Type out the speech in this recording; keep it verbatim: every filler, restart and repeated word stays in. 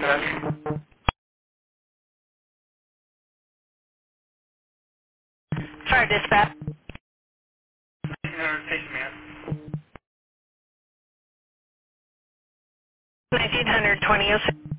dispatch. Fire dispatch. nineteen hundred, take command. nineteen hundred, twenty oh six.